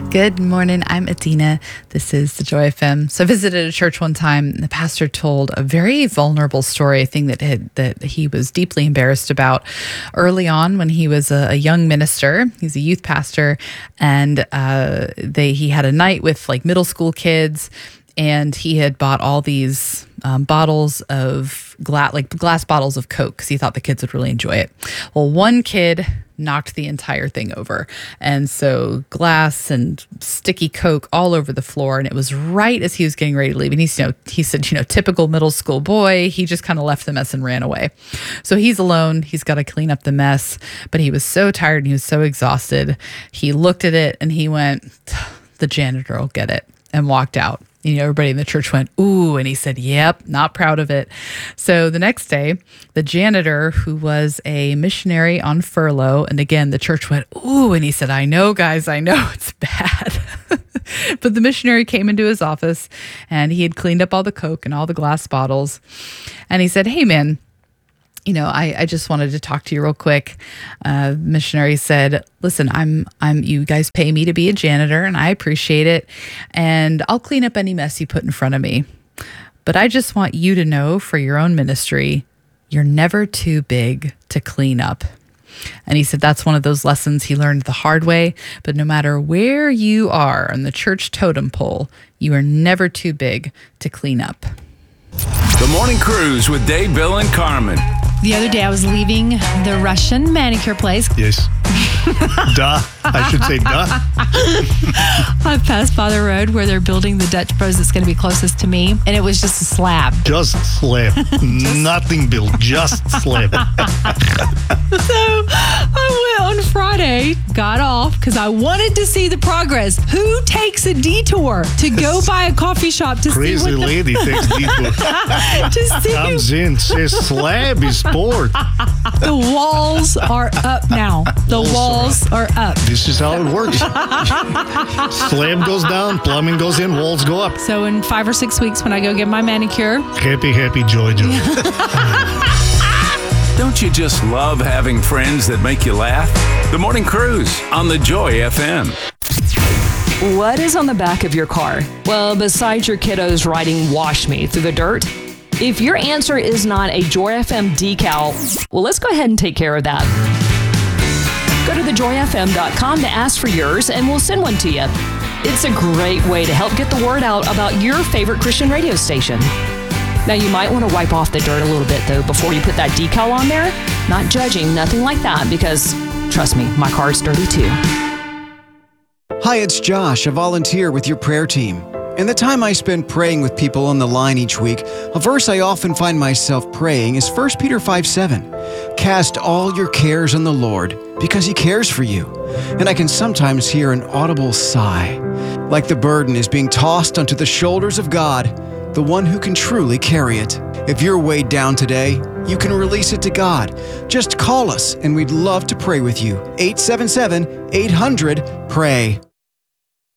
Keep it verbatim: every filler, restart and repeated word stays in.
Good morning. I'm Adina. This is the Joy F M. So I visited a church one time, and the pastor told a very vulnerable story, a thing that had, that he was deeply embarrassed about early on when he was a, a young minister. He's a youth pastor, and uh, they he had a night with like middle school kids, and he had bought all these um, bottles of glass, like glass bottles of Coke, because he thought the kids would really enjoy it. Well, one kid knocked the entire thing over. And so glass and sticky Coke all over the floor. And it was right as he was getting ready to leave. And he's, you know, he said, you know, typical middle school boy, he just kind of left the mess and ran away. So he's alone. He's got to clean up the mess. But he was so tired and he was so exhausted. He looked at it and he went, the janitor will get it, and walked out. You know, everybody in the church went, ooh, and he said, yep, not proud of it. So the next day, the janitor, who was a missionary on furlough, and again, the church went, ooh, and he said, I know, guys, I know it's bad. But the missionary came into his office, and he had cleaned up all the Coke and all the glass bottles. And he said, hey, man, you know, I, I just wanted to talk to you real quick. Uh, missionary said, listen, I'm, I'm, you guys pay me to be a janitor, and I appreciate it. And I'll clean up any mess you put in front of me. But I just want you to know, for your own ministry, you're never too big to clean up. And he said that's one of those lessons he learned the hard way. But no matter where you are on the church totem pole, you are never too big to clean up. The Morning Cruise with Dave, Bill, and Carmen. The other day I was leaving the Russian manicure place. Yes. Duh. I should say duh. I passed by the road where they're building the Dutch Bros that's going to be closest to me, and it was just a slab. Just slab. just... Nothing built. Just slab. So I went on Friday, got off, because I wanted to see the progress. Who takes a detour to go by a coffee shop to Crazy see what the... lady takes detour. to see Comes in, says slab is poured. The walls are up now. The walls, walls are up. This is how it works. Slab goes down, plumbing goes in, walls go up. So in five or six weeks when I go get my manicure. Happy, happy, joy, joy. Don't you just love having friends that make you laugh? The Morning Cruise on the Joy F M. What is on the back of your car? Well, besides your kiddos writing "Wash Me" through the dirt, if your answer is not a Joy F M decal, well, let's go ahead and take care of that. Go to the joy f m dot com to ask for yours, and we'll send one to you. It's a great way to help get the word out about your favorite Christian radio station. Now, you might want to wipe off the dirt a little bit, though, before you put that decal on there. Not judging, nothing like that, because, trust me, my car's dirty too. Hi, it's Josh, a volunteer with your prayer team. In the time I spend praying with people on the line each week, a verse I often find myself praying is First Peter five seven. Cast all your cares on the Lord, because He cares for you. And I can sometimes hear an audible sigh, like the burden is being tossed onto the shoulders of God, the one who can truly carry it. If you're weighed down today, you can release it to God. Just call us, and we'd love to pray with you. eight seven seven, eight hundred, pray.